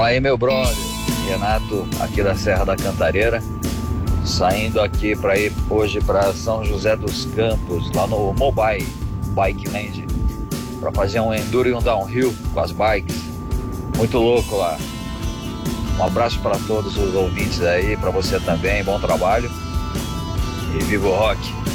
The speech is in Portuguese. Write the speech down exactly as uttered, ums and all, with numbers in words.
Fala aí, meu brother, Renato, aqui da Serra da Cantareira, saindo aqui para ir hoje para São José dos Campos, lá no Mobile Bike Land, para fazer um enduro e um downhill com as bikes. Muito louco lá. Um abraço para todos os ouvintes aí, para você também, bom trabalho e viva o rock!